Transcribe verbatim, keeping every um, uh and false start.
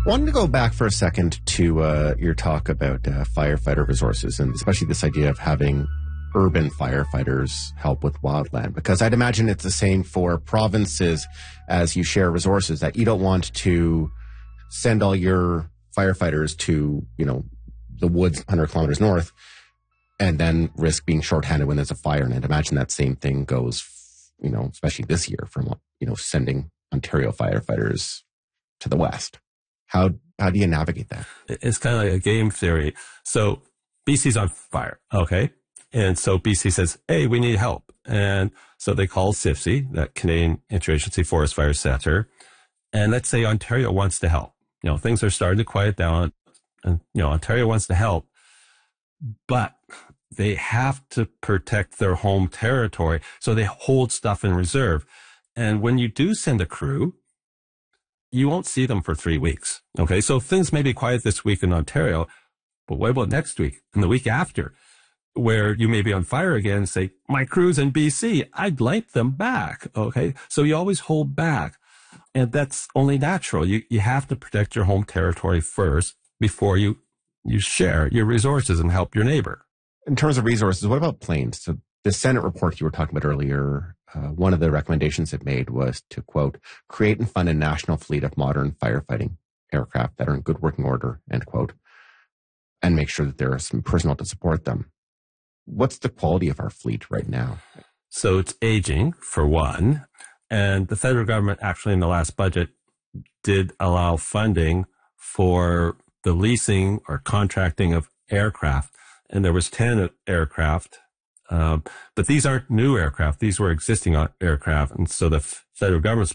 Wanted to go back for a second to uh, your talk about uh, firefighter resources, and especially this idea of having urban firefighters help with wildland, because I'd imagine it's the same for provinces as you share resources, that you don't want to send all your firefighters to, you know, the woods one hundred kilometers north and then risk being shorthanded when there's a fire. And I'd imagine that same thing goes, you know, especially this year from, you know, sending Ontario firefighters to the west. How how do you navigate that? It's kind of like a game theory. So B C's on fire, okay? And so B C says, hey, we need help. And so they call C I F C, that Canadian Interagency Forest Fire Center. And let's say Ontario wants to help. You know, things are starting to quiet down. And, you know, Ontario wants to help. But they have to protect their home territory. So they hold stuff in reserve. And when you do send a crew, you won't see them for three weeks. Okay. So things may be quiet this week in Ontario, but what about next week and the week after, where you may be on fire again and say, my crew's in B C, I'd like them back. Okay. So you always hold back, and that's only natural. You, you have to protect your home territory first before you, you share your resources and help your neighbor. In terms of resources, what about planes? So the Senate report you were talking about earlier, uh, one of the recommendations it made was to, quote, create and fund a national fleet of modern firefighting aircraft that are in good working order, end quote, and make sure that there is some personnel to support them. What's the quality of our fleet right now? So it's aging, for one, and the federal government actually in the last budget did allow funding for the leasing or contracting of aircraft, and there was ten aircraft. Um, but these aren't new aircraft. These were existing aircraft. And so the f- federal government's